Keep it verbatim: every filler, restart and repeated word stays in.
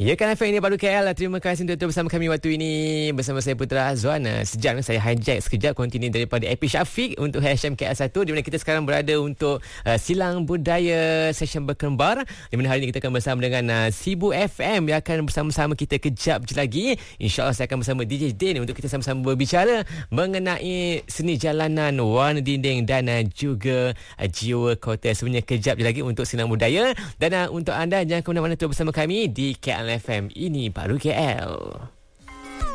Ya kan, F M ini baru K L. Terima kasih untuk bersama kami waktu ini. Bersama saya Putra Azwan. Sejak saya hijack sekejap kontinu daripada Epi Syafiq untuk H M K L satu, di mana kita sekarang berada untuk uh, Silang Budaya Session Berkembar, di mana hari ini kita akan bersama dengan uh, Sibu F M yang akan bersama-sama kita kejap je lagi. InsyaAllah saya akan bersama D J Din untuk kita sama-sama berbicara mengenai seni jalanan, warna dinding dan uh, juga uh, jiwa kota. Sebenarnya kejap je lagi untuk Silang Budaya. Dan uh, untuk anda jangan ke mana-mana, terus bersama kami di K L F M. Ini baru K L.